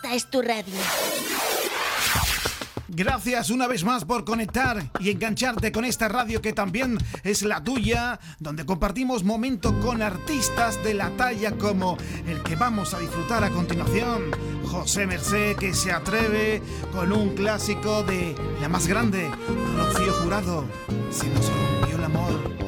Esta es tu radio. Gracias una vez más por conectar y engancharte con esta radio que también es la tuya, donde compartimos momentos con artistas de la talla como el que vamos a disfrutar a continuación, José Mercé, que se atreve con un clásico de la más grande, Rocío Jurado, Se nos rompió el amor.